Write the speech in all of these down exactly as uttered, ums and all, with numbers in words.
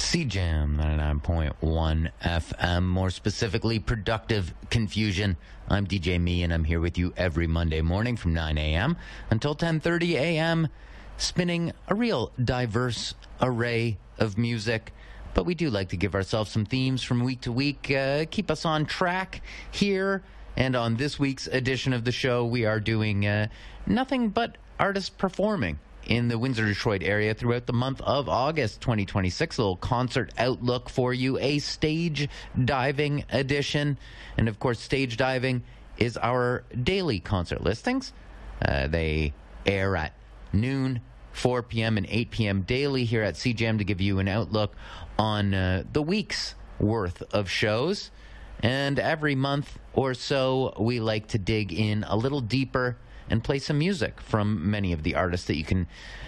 C Jam ninety-nine point one F M, more specifically, Productive Confusion. I'm D J Me, and I'm here with you every Monday morning from nine a.m. until ten thirty a.m., spinning a real diverse array of music. But we do like to give ourselves some themes from week to week, uh, keep us on track here. And on this week's edition of the show, we are doing uh, nothing but artists performing in the Windsor-Detroit area throughout the month of August twenty twenty-six. A little concert outlook for you, a stage diving edition. And, of course, stage diving is our daily concert listings. Uh, they air at noon, four p.m. and eight p.m. daily here at C Jam to give you an outlook on uh, the week's worth of shows. And every month or so, we like to dig in a little deeper and play some music from many of the artists that you can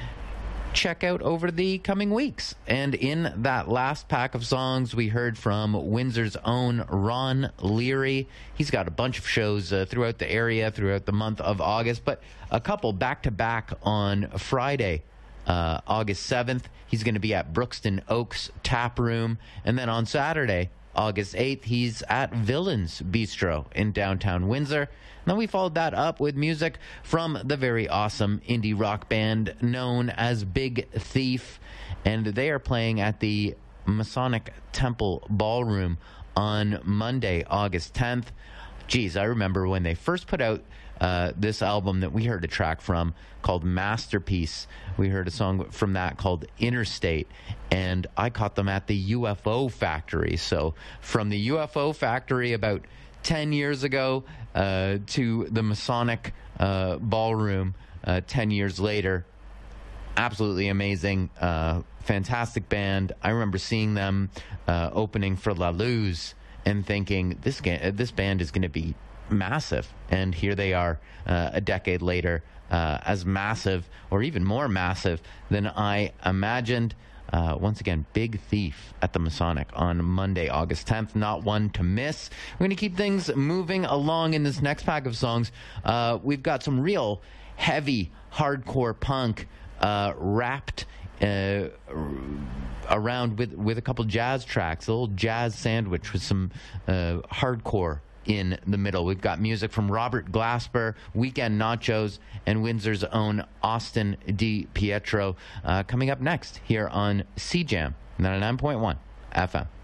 check out over the coming weeks. And in that last pack of songs, we heard from Windsor's own Ron Leary. He's got a bunch of shows uh, throughout the area throughout the month of August, but a couple back-to-back on Friday, uh, August seventh. He's going to be at Brookston Oaks Tap Room. And then on Saturday, August eighth, he's at Villains Bistro in downtown Windsor. And then we followed that up with music from the very awesome indie rock band known as Big Thief. And they are playing at the Masonic Temple Ballroom on Monday, August tenth. Geez, I remember when they first put out uh, this album that we heard a track from called Masterpiece. We heard a song from that called Interstate, and I caught them at the U F O Factory. So from the U F O Factory about ten years ago uh, to the Masonic uh, Ballroom uh, ten years later. Absolutely amazing, uh, fantastic band. I remember seeing them uh, opening for La Luz and thinking, this, ga- this band is going to be massive. And here they are uh, a decade later, uh, as massive or even more massive than I imagined. Uh, once again, Big Thief at the Masonic on Monday, August tenth. Not one to miss. We're going to keep things moving along in this next pack of songs. Uh, we've got some real heavy, hardcore punk uh, wrapped uh, around with, with a couple jazz tracks, a little jazz sandwich with some uh, hardcore in the middle. We've got music from Robert Glasper, Weekend Nachos, and Windsor's own Austin D. Pietro uh, coming up next here on C Jam ninety-nine point one F M.